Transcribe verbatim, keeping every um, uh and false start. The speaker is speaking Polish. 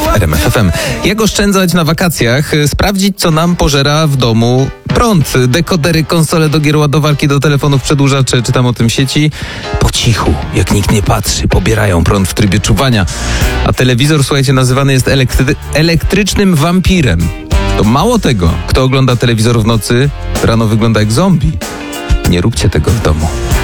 R M F F M. Jak oszczędzać na wakacjach? Sprawdzić, co nam pożera w domu prąd. Dekodery, konsole do gier, ładowarki do telefonów, przedłużacze, czytam o tym sieci. Po cichu, jak nikt nie patrzy, pobierają prąd w trybie czuwania. A telewizor, słuchajcie, nazywany jest elektry- elektrycznym wampirem. To mało tego, kto ogląda telewizor w nocy, rano wygląda jak zombie. Nie róbcie tego w domu.